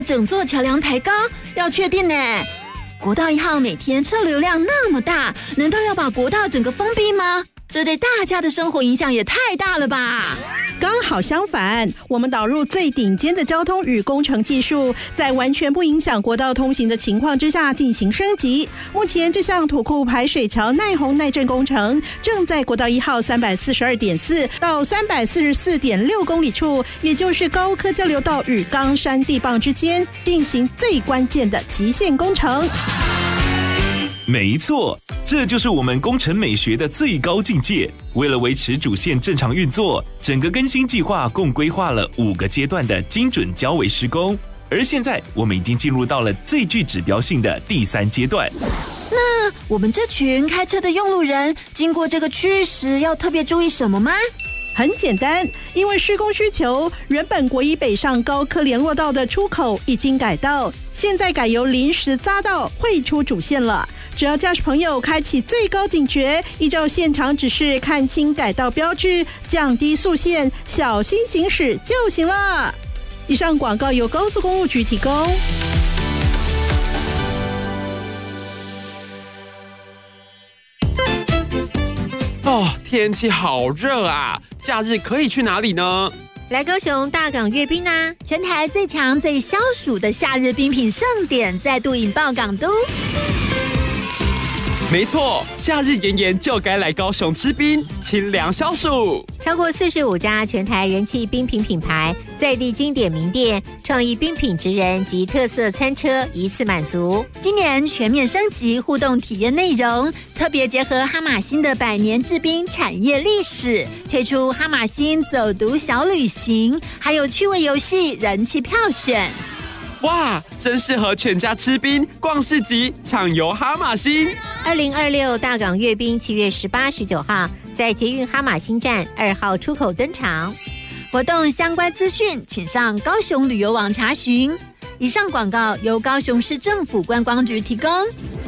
整座桥梁抬高，要确定呢。国道1号每天车流量那么大，难道要把国道整个封闭吗？这对大家的生活影响也太大了吧！ 刚好相反，我们导入最顶尖的交通与工程技术，在完全不影响国道通行的情况之下进行升级。目前这项土库排水桥耐洪耐震工程正在国道1号342.4到344.6公里处，也就是高科交流道与冈山地磅之间进行最关键的极限工程。 没错，这就是我们工程美学的最高境界。为了维持主线正常运作，整个更新计划共规划了5个阶段的精准交维施工。而现在，我们已经进入到了最具指标性的第3阶段。 那我们这群开车的用路人，经过这个区域时，要特别注意什么吗？ 很简单，因为施工需求，原本国一北上高科联络道的出口已经改道，现在改由临时匝道汇出主线了。只要驾驶朋友开启最高警觉，依照现场指示看清改道标志，降低速限，小心行驶就行了。以上广告由高速公路局提供。 天气好热啊！假日可以去哪里呢？ 来高雄大港阅兵啊！ 全台最强最消暑的夏日冰品盛典再度引爆港都。 没错，夏日炎炎就该来高雄吃冰，清凉消暑。 超过45家全台人气冰品品牌，在地经典名店、创意冰品职人及特色餐车一次满足。 今年全面升级互动体验内容，特别结合哈马星的100年制冰产业历史，推出哈马星走读小旅行，还有趣味游戏、人气票选。 哇，真适合全家吃冰、逛市集、畅游哈马星。 2026大港阅兵7月18、19号，在捷运哈马星站2号出口登场。 活动相关资讯，请上高雄旅游网查询。以上广告由高雄市政府观光局提供。